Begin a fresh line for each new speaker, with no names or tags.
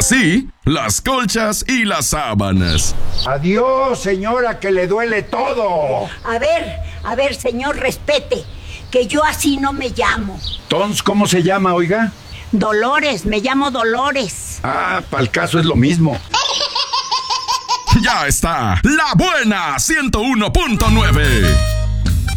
Así, las colchas y las sábanas.
Adiós, señora, que le duele todo.
A ver, señor, respete, que yo así no me llamo.
Entonces, ¿cómo se llama, oiga?
Dolores, me llamo Dolores.
Ah, para el caso es lo mismo.
Ya está, La Buena 101.9.